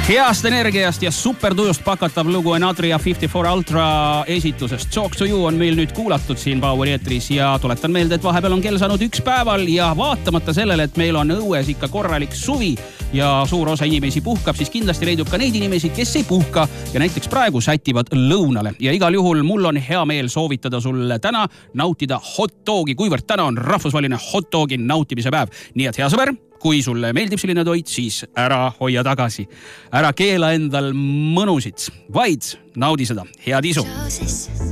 Heast energiast ja supertujust pakatav lugu on Adria 54 Ultra esitusest. Talk to you on meil nüüd kuulatud siin Poweri eetris ja tuletan meelde, et vahepeal on kell saanud 1 päeval ja vaatamata sellele, et meil on õues ikka korralik suvi ja suur osa inimesi puhkab, siis kindlasti leidub ka neid inimesi, kes ei puhka ja näiteks praegu sätivad lõunale. Ja igal juhul mul on hea meel soovitada sulle täna nautida hot dogi, kuivõrd täna on rahvusvaheline hot dogi nautimise päev. Nii et hea sõber, kui sulle meeldib selline toit, siis ära hoia tagasi. Ära keela endal mõnusid, vaid naudi seda. Head isu!